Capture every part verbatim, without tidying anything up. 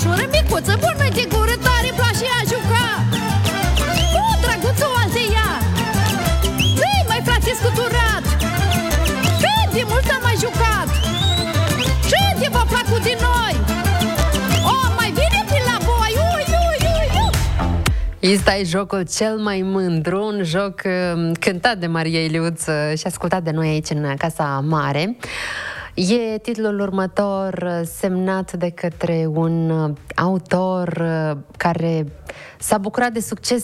domnișoară micuță, bună de gură, tare place a juca. O, drăguțul alteia, ei, mai frate scuturat, cât de mult am mai jucat, ce de v-a plăcut de noi. O, mai bine pe la boi, ui, ui, ui, ui. Ăsta e jocul cel mai mândru, un joc uh, cântat de Maria Iliuț uh, și ascultat de noi aici în Casa Mare. E titlul următor semnat de către un autor care s-a bucurat de succes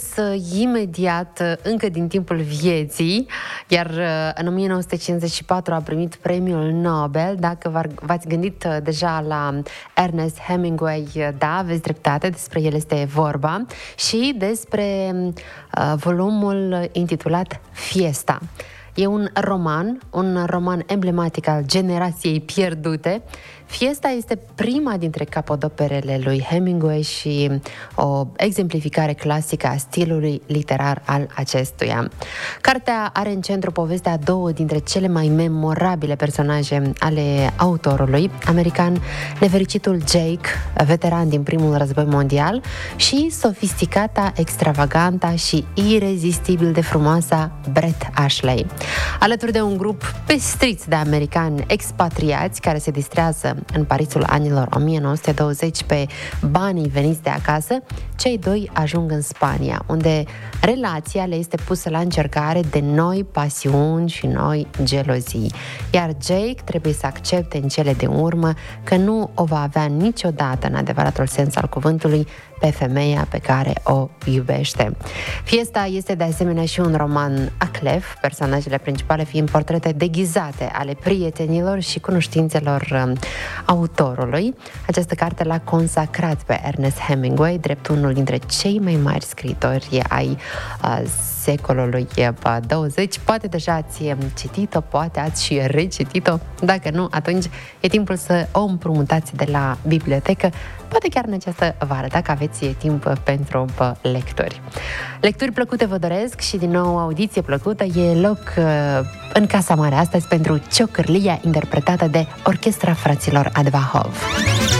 imediat, încă din timpul vieții, iar în o mie nouă sute cincizeci și patru a primit premiul Nobel. Dacă v-ați gândit deja la Ernest Hemingway, da, aveți dreptate, despre el este vorba, și despre uh, volumul intitulat Fiesta. E un roman, un roman emblematic al generației pierdute. Fiesta este prima dintre capodoperele lui Hemingway și o exemplificare clasică a stilului literar al acestuia. Cartea are în centru povestea două dintre cele mai memorabile personaje ale autorului american, nefericitul Jake, veteran din primul război mondial, și sofisticata, extravaganta și irezistibil de frumoasa Brett Ashley. Alături de un grup pestriț de americani expatriați care se distrează în Parisul anilor o mie nouă sute douăzeci pe banii veniți de acasă, cei doi ajung în Spania, unde relația le este pusă la încercare de noi pasiuni și noi gelozii. Iar Jake trebuie să accepte în cele din urmă că nu o va avea niciodată, în adevăratul sens al cuvântului, pe femeia pe care o iubește. Fiesta este de asemenea și un roman aclef, personajele principale fiind portrete deghizate ale prietenilor și cunoștințelor um, autorului. Această carte l-a consacrat pe Ernest Hemingway drept unul dintre cei mai mari scriitori ai uh, secolului douăzeci. Poate deja ați citit-o, poate ați și recitit-o. Dacă nu, atunci e timpul să o împrumutați de la bibliotecă, poate chiar în această vară, dacă aveți timp pentru lecturi. Lecturi plăcute vă doresc și din nou audiție plăcută. E loc în Casa Mare astăzi pentru Ciocârlia, interpretată de Orchestra Fraților Advahov.